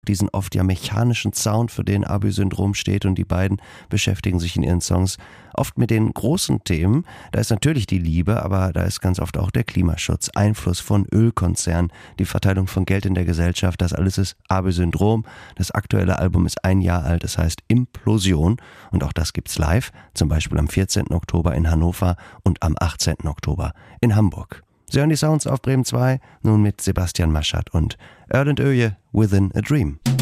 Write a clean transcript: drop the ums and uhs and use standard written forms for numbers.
diesen oft ja mechanischen Sound, für den ABÜ-Syndrom steht, und die beiden beschäftigen sich in ihren Songs oft mit den großen Themen. Da ist natürlich die Liebe, aber da ist ganz oft auch der Klimaschutz, Einfluss von Ölkonzernen, die Verteilung von Geld in der Gesellschaft, das alles ist ABÜ-Syndrom. Das aktuelle Album ist 1 Jahr alt, es heißt Implosion, und auch das gibt's live, zum Beispiel am 14. Oktober in Hannover und am 18. Oktober in Hamburg. Sie hören die Sounds auf Bremen 2, nun mit Sebastian Maschert und Erlend Öje, Within a Dream.